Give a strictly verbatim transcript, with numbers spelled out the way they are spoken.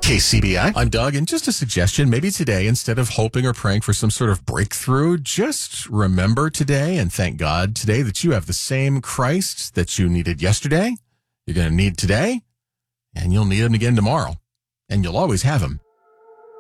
K C B I. I'm Doug, and just a suggestion, maybe today, instead of hoping or praying for some sort of breakthrough, just remember today and thank God today that you have the same Christ that you needed yesterday, you're going to need today, and you'll need him again tomorrow. And you'll always have him